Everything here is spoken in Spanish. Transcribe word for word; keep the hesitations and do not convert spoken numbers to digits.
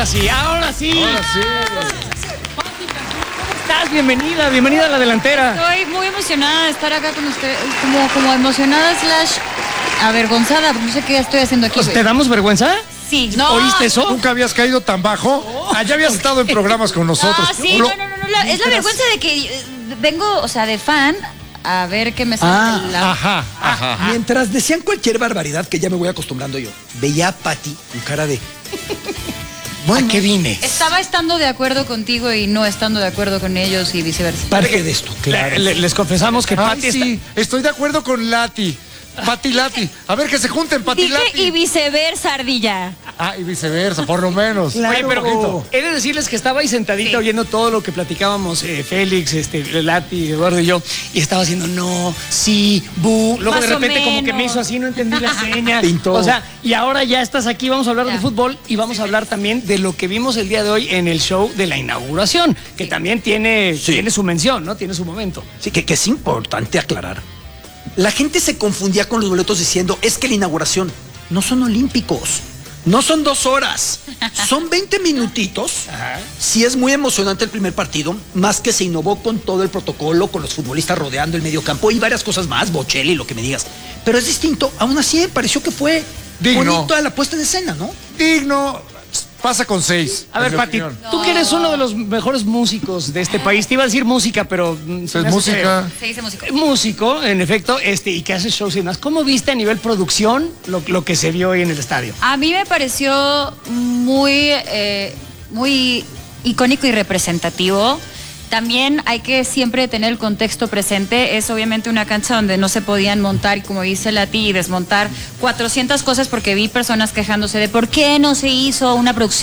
sí, ahora sí. Ahora sí. ¿Cómo estás? Bienvenida, bienvenida a la delantera. Estoy muy emocionada de estar acá con usted, como, como emocionada slash avergonzada, porque no sé qué estoy haciendo aquí. Pues, güey. ¿te damos vergüenza? Sí, no. ¿Oíste eso? ¿Nunca habías caído tan bajo? Allá habías estado en programas con nosotros. Ah, sí, Lo- no, no, no, no, la- es la vergüenza de que eh, vengo, o sea, de fan a ver qué me sale. Ah, la... Ajá, ajá. Mientras decían cualquier barbaridad, que ya me voy acostumbrando yo, veía a Patty con cara de... ¿A qué vine? Estaba estando de acuerdo contigo y no estando de acuerdo con ellos y viceversa. Parte de esto, claro. Le- le- les confesamos que Ay, Pati sí, estoy de acuerdo con Lati. Pati Lati. A ver, que se junten, Pati Dije Lati. y viceversa, ardilla. Ah, y viceversa, por lo menos. Oye, pero Claro. he de decirles que estaba ahí sentadita Sí. oyendo todo lo que platicábamos, eh, Félix, este, Lati, Eduardo y yo, y estaba haciendo no, sí, bu. Luego Más de o repente como que me menos. hizo así, no entendí la seña. Pintó. O sea, y ahora ya estás aquí, vamos a hablar Ya. de fútbol y vamos a hablar también de lo que vimos el día de hoy en el show de la inauguración, que también tiene, Sí. tiene su mención, ¿no? Tiene su momento. Sí, que, que es importante aclarar. La gente se confundía con los boletos diciendo, es que la inauguración no son olímpicos, no son dos horas, son veinte minutitos. Sí es muy emocionante el primer partido, más que se innovó con todo el protocolo, con los futbolistas rodeando el medio campo y varias cosas más, Bocelli, lo que me digas. Pero es distinto, aún así me pareció que fue Digno. bonito la puesta en escena, ¿no? Digno, pasa con seis. A en ver, mi Pati, opinión. tú que eres uno de los mejores músicos de este país, te iba a decir música, pero... mm, se Es me hace música. Se dice músico. que- Músico, en efecto, este, y que hace shows y demás. ¿Cómo viste a nivel producción lo, lo que se vio hoy en el estadio? A mí me pareció muy, eh, muy icónico y representativo. También hay que siempre tener el contexto presente. Es obviamente una cancha donde no se podían montar, como dice Lati, y desmontar cuatrocientas cosas porque vi personas quejándose de por qué no se hizo una producción